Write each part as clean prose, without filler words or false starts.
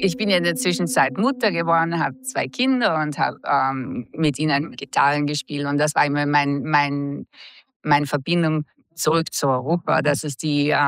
Ich bin ja in der Zwischenzeit Mutter geworden, habe 2 Kinder und habe mit ihnen Gitarren gespielt. Und das war immer meine Verbindung zurück zu Europa. Das ist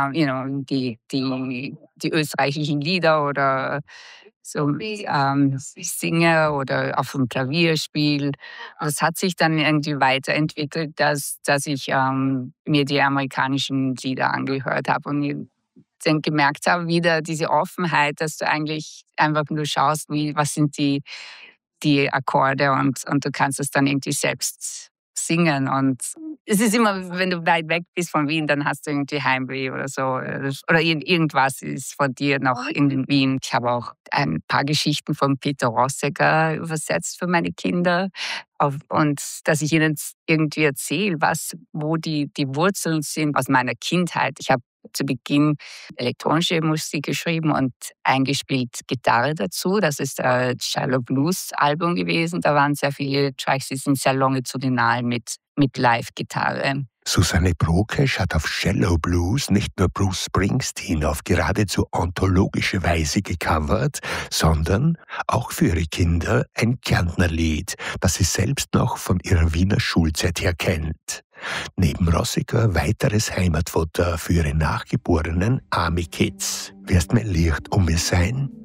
die österreichischen Lieder oder so singe oder auf dem Klavier spiele. Das hat sich dann irgendwie weiterentwickelt, dass ich mir die amerikanischen Lieder angehört habe und dann gemerkt habe, wieder diese Offenheit, dass du eigentlich einfach nur schaust, was sind die Akkorde und du kannst es dann irgendwie selbst singen. Und es ist immer, wenn du weit weg bist von Wien, dann hast du irgendwie Heimweh oder so. Oder irgendwas ist von dir noch in Wien. Ich habe auch ein paar Geschichten von Peter Rosegger übersetzt für meine Kinder. Und dass ich ihnen irgendwie erzähle, wo die Wurzeln sind aus meiner Kindheit. Ich habe zu Beginn elektronische Musik geschrieben und eingespielt Gitarre dazu. Das ist ein Shallow Blues Album gewesen. Da waren sehr viele Tracks, die sind sehr longitudinal mit Live-Gitarre. Susanne Brokesch hat auf Shallow Blues nicht nur Bruce Springsteen auf geradezu ontologische Weise gecovert, sondern auch für ihre Kinder ein Kärntner Lied, das sie selbst noch von ihrer Wiener Schulzeit her kennt. Neben Rosegger weiteres Heimatfutter für ihre nachgeborenen Army Kids. Wirst mir Licht um mir sein?